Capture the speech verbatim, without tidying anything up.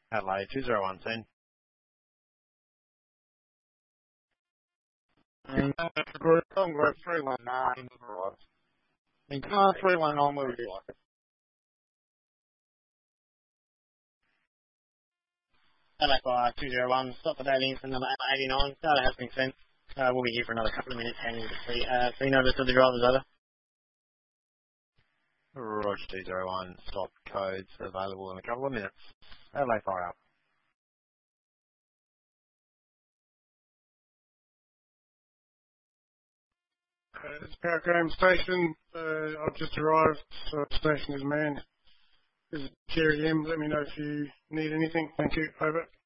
Adelaide, two zero one ten. And uh, group, on group three one nine, right. And car three one nine, where would you like it? L F I two zero one, stop the dating for number eighty-nine. Data has been sent. Uh, we'll be here for another couple of minutes handing the free, uh, free notice of the driver's over. Roger two zero one, stop codes available in a couple of minutes. Adelaide, fire up. Uh, it's Powergram Station. Uh, I've just arrived, so the station is manned. This is Jerry M. Let me know if you need anything. Thank you. Over.